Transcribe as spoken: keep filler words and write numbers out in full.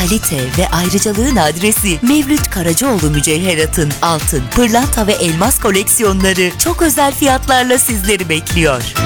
Kalite ve ayrıcalığın adresi Mevlüt Karacaoğlu Mücevherat'ın altın, pırlanta ve elmas koleksiyonları çok özel fiyatlarla sizleri bekliyor.